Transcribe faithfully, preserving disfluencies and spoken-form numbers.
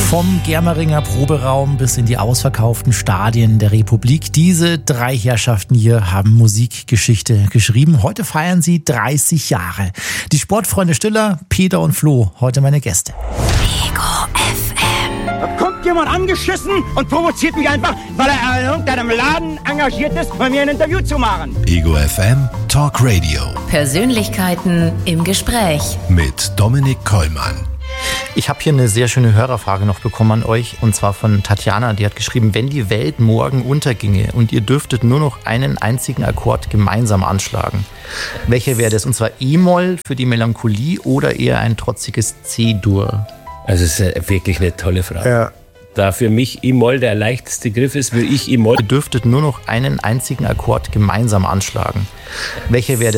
Vom Germeringer Proberaum bis in die ausverkauften Stadien der Republik. Diese drei Herrschaften hier haben Musikgeschichte geschrieben. Heute feiern sie dreißig Jahre. Die Sportfreunde Stiller, Peter und Flo, heute meine Gäste. Ego F M. Da kommt jemand angeschissen und provoziert mich einfach, weil er in irgendeinem Laden engagiert ist, bei mir ein Interview zu machen. Ego F M Talk Radio. Persönlichkeiten im Gespräch. Mit Dominik Kollmann. Ich habe hier eine sehr schöne Hörerfrage noch bekommen an euch, und zwar von Tatjana. Die hat geschrieben: Wenn die Welt morgen unterginge und ihr dürftet nur noch einen einzigen Akkord gemeinsam anschlagen, welcher wäre das? Und zwar E-Moll für die Melancholie oder eher ein trotziges C-Dur? Also es ist wirklich eine tolle Frage. Ja. Da für mich E-Moll der leichteste Griff ist, würde ich E-Moll. Ihr dürftet nur noch einen einzigen Akkord gemeinsam anschlagen. Welcher wäre das?